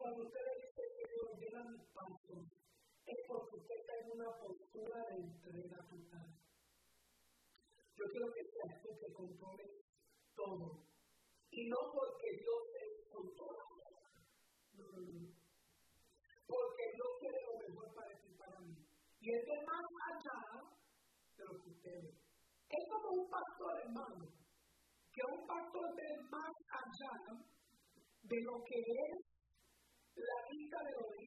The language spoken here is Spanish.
cuando usted le dice que Dios llena mis pasos, es porque usted está en una postura de entrega total. Yo quiero que seas tú que controles todo. Y no porque Dios es controla. No. Porque Dios quiere lo mejor para ti y para mí. Y es de más allá de lo que usted ve. Es como un pastor, hermano. Que un pastor ve más allá de lo que es la vista de los